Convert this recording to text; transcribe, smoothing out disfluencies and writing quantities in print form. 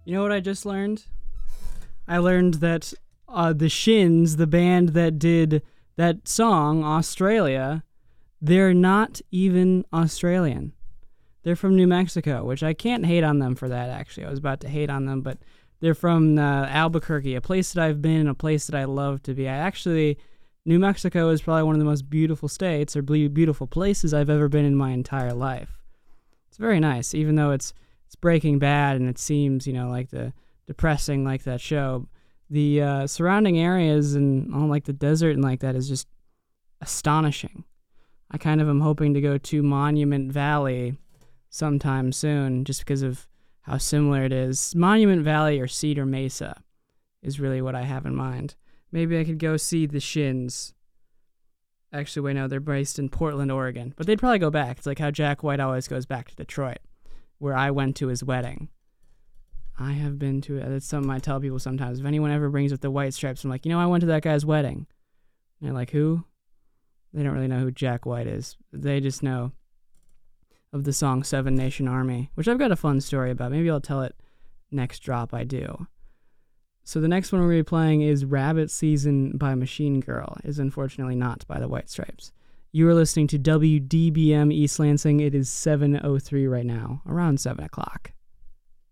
You know what I just learned? I learned that the Shins, the band that did that song, Australia, they're not even Australian. They're from New Mexico, which I can't hate on them for that, actually. I was about to hate on them, but they're from Albuquerque, a place that I've been and a place that I love to be. New Mexico is probably one of the most beautiful states or beautiful places I've ever been in my entire life. It's very nice, even though it's Breaking Bad and it seems, like the depressing like that show. The surrounding areas and all like the desert and like that is just astonishing. I kind of am hoping to go to Monument Valley sometime soon just because of how similar it is. Monument Valley or Cedar Mesa is really what I have in mind. Maybe I could go see the Shins. Actually, wait, no, they're based in Portland, Oregon. But they'd probably go back. It's like how Jack White always goes back to Detroit, where I went to his wedding. I have been to it. That's something I tell people sometimes. If anyone ever brings up the White Stripes, I'm like, I went to that guy's wedding. And they're like, who? They don't really know who Jack White is. They just know of the song Seven Nation Army, which I've got a fun story about. Maybe I'll tell it next drop I do. So the next one we're going to be playing is Rabbit Season by Machine Girl. Is unfortunately not by the White Stripes. You are listening to WDBM East Lansing. It is 7:03 right now, around 7 o'clock.